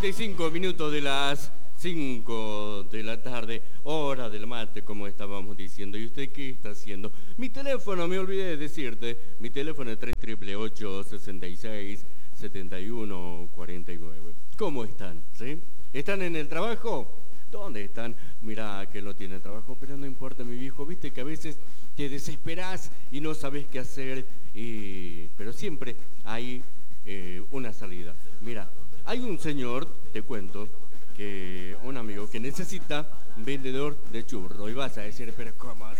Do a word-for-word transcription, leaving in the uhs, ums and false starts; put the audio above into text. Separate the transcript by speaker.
Speaker 1: cuarenta y cinco minutos de las cinco de la tarde, hora del mate, como estábamos diciendo. ¿Y usted qué está haciendo? Mi teléfono, me olvidé de decirte, mi teléfono es tres ocho ocho, sesenta y seis, setenta y uno, cuarenta y nueve. ¿Cómo están? ¿Sí? ¿Están en el trabajo? ¿Dónde están? Mirá que no tiene trabajo, pero no importa, mi viejo. Viste que a veces te desesperás y no sabes qué hacer, y... pero siempre hay eh, una salida. Mira, hay un señor, te cuento, que un amigo que necesita un vendedor de churro, y vas a decir, pero ¿cómo?